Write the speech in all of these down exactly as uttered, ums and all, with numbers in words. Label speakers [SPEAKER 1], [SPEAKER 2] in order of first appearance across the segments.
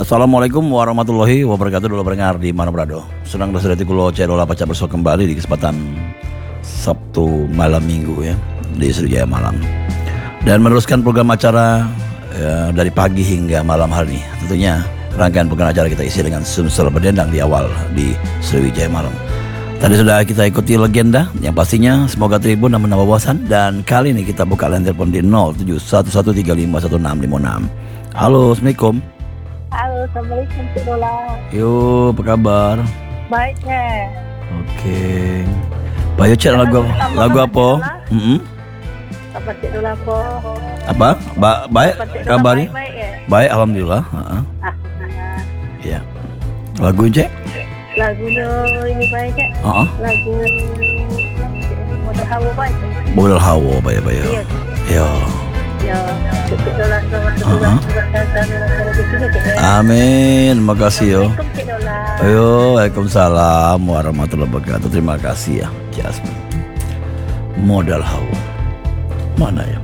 [SPEAKER 1] Assalamualaikum warahmatullahi wabarakatuh. Dulu pendengar di mana berada. Senang dan sedih kulo cedola pacak bersua kembali di kesempatan Sabtu malam minggu ya di Sriwijaya Malam. Dan meneruskan program acara ya, dari pagi hingga malam hari ini. Tentunya rangkaian program acara kita isi dengan Sumsel Berdendang di awal di Sriwijaya Malam. Tadi sudah kita ikuti legenda yang pastinya semoga terhibur dan menambah wawasan. Dan kali ini kita buka line telepon di nol tujuh satu satu tiga lima satu enam lima enam. Halo, Assalamualaikum.
[SPEAKER 2] Halo, Assalamualaikum Cik Dola.
[SPEAKER 1] Yuk, apa kabar?
[SPEAKER 2] Baik, Cik.
[SPEAKER 1] Oke. Pak Yo, Cik, lagu lagu apa? Mm-hmm.
[SPEAKER 2] Kabar Cik Dola apa?
[SPEAKER 1] Apa? Ba baik kabarnya?
[SPEAKER 2] Baik, baik, ya?
[SPEAKER 1] Baik, alhamdulillah. Uh-huh.
[SPEAKER 2] Ah,
[SPEAKER 1] Iya. Lagu Cik?
[SPEAKER 2] lagunya ini baik, Cik.
[SPEAKER 1] Uh-huh.
[SPEAKER 2] Lagu Modal Hawa baik.
[SPEAKER 1] Modal Hawa baik baik.
[SPEAKER 2] Iya.
[SPEAKER 1] Ya.
[SPEAKER 2] Ya, Cik Dola selamat
[SPEAKER 1] Uh-huh.
[SPEAKER 2] bertugas.
[SPEAKER 1] Amin. Terima kasih yo.
[SPEAKER 2] Assalamualaikum Cik Dola.
[SPEAKER 1] Ayo, Waalaikumsalam warahmatullahi wabarakatuh. Terima kasih ya, Cik Asmi. Modal Hawa. Mana ya?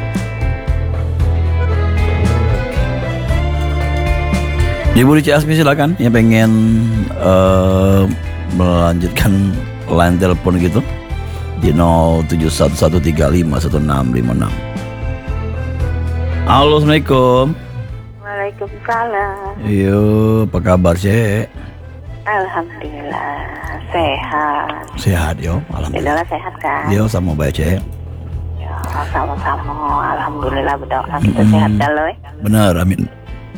[SPEAKER 1] Ibu Cik Asmi silakan yang pengen uh, melanjutkan line telepon gitu di nol tujuh satu satu tiga lima satu enam lima enam. Halo, Assalamualaikum.
[SPEAKER 2] Waalaikumsalam.
[SPEAKER 1] Yo, apa kabar Cik?
[SPEAKER 2] Alhamdulillah sehat.
[SPEAKER 1] Sehat yo,
[SPEAKER 2] Cik
[SPEAKER 1] alhamdulillah.
[SPEAKER 2] Dola sehat kan?
[SPEAKER 1] Yo, sama baik Cik.
[SPEAKER 2] Ya, sama-sama. Alhamdulillah berdoa kita
[SPEAKER 1] Mm-mm.
[SPEAKER 2] sehat dah loh.
[SPEAKER 1] Benar, amin.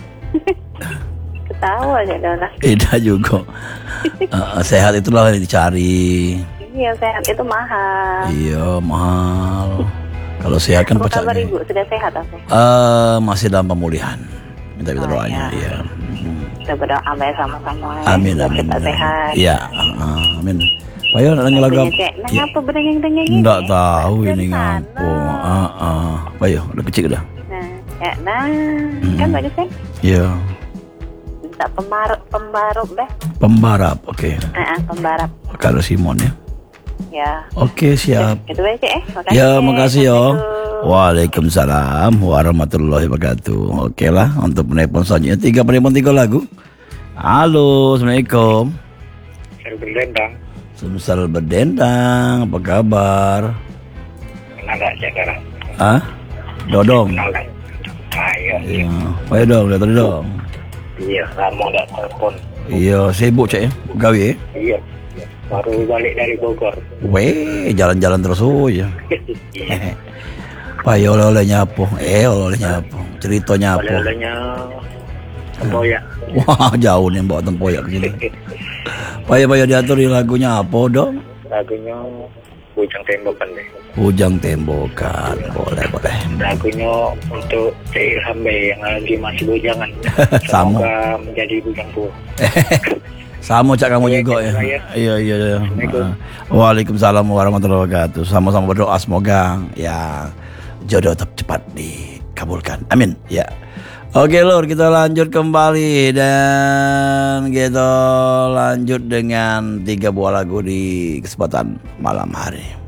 [SPEAKER 2] Ketawa Cik Dola.
[SPEAKER 1] Ida juga. Uh, sehat itulah yang dicari.
[SPEAKER 2] Iya, sehat itu mahal.
[SPEAKER 1] Iya, mahal. Kalau sehat kan
[SPEAKER 2] Apa kabar
[SPEAKER 1] pacaknya.
[SPEAKER 2] Ibu? Sudah sehat apa?
[SPEAKER 1] Eh, masih dalam pemulihan. Minta-minta
[SPEAKER 2] Oh,
[SPEAKER 1] doanya,
[SPEAKER 2] ya.
[SPEAKER 1] iya. Hmm.
[SPEAKER 2] Kita berdoa baik sama-sama. ya.
[SPEAKER 1] Amin,
[SPEAKER 2] Biar
[SPEAKER 1] amin.
[SPEAKER 2] Kita
[SPEAKER 1] amin.
[SPEAKER 2] sehat.
[SPEAKER 1] Iya, uh, amin. Pak Yo, nanya lagu apa?
[SPEAKER 2] Cek, nah
[SPEAKER 1] Ya,
[SPEAKER 2] apa berdengeng-dengeng ini?
[SPEAKER 1] nggak tahu
[SPEAKER 2] Dari
[SPEAKER 1] ini
[SPEAKER 2] mana?
[SPEAKER 1] ngapo. Ah, ah. Pak Yo, udah kecil udah.
[SPEAKER 2] Nah, ya, nah,
[SPEAKER 1] Hmm.
[SPEAKER 2] kan bagus kan?
[SPEAKER 1] Iya.
[SPEAKER 2] Minta pembarup, pembarup deh.
[SPEAKER 1] Pembarap, oke.
[SPEAKER 2] Ah, ah, pembarap.
[SPEAKER 1] Kalau Simon ya.
[SPEAKER 2] Ya.
[SPEAKER 1] Oke, siap.
[SPEAKER 2] Itu baik Cek, eh. Makasih.
[SPEAKER 1] Ya,
[SPEAKER 2] Cek.
[SPEAKER 1] makasih yo.
[SPEAKER 2] Assalamualaikum.
[SPEAKER 1] Waalaikumsalam warahmatullahi wabarakatuh. Oke lah, untuk penelpon selanjutnya tiga penelpon tiga lagu. Halo, Assalamualaikum.
[SPEAKER 3] Sumsel Berdendang.
[SPEAKER 1] Sumsel Berdendang, apa kabar?
[SPEAKER 3] Kenal gak Cik Dola?
[SPEAKER 1] Ah, Dodong.
[SPEAKER 3] Kenal gak? Ayo.
[SPEAKER 1] Iya, Pak Dong, lihat tadi dong.
[SPEAKER 3] Iya, lama gak telepon.
[SPEAKER 1] Iya, sibuk cek ya, gawe ya.
[SPEAKER 3] Iya. Baru balik dari Bogor.
[SPEAKER 1] Weh, jalan-jalan terus aja. Pak Yo oleh-oleh nyapu, eh oleh-oleh nyapu, cerita nyapu.
[SPEAKER 3] Oleh-olehnya tempoyak.
[SPEAKER 1] Wah, jauh nih bawa tempoyak ke sini. Pak Yo, Pak Yo diatur lagunya apa dong?
[SPEAKER 3] Lagunya Bujang Tembokan deh.
[SPEAKER 1] Bujang Tembokan, boleh boleh.
[SPEAKER 3] Lagunya untuk Cik Ilham Bey yang lagi masih bujangan.
[SPEAKER 1] Sama.
[SPEAKER 3] Semoga menjadi bujang tua.
[SPEAKER 1] Sama cak kamu
[SPEAKER 3] Iya,
[SPEAKER 1] juga ya.
[SPEAKER 3] Cak, ya.
[SPEAKER 1] Iya iya iya.
[SPEAKER 3] Assalamualaikum.
[SPEAKER 1] Ah. Waalaikumsalam warahmatullahi wabarakatuh. Sama-sama berdoa semoga ya jodoh tetap cepat dikabulkan. Amin. Ya. Oke Lur, kita lanjut kembali dan kita lanjut dengan tiga buah lagu di kesempatan malam hari.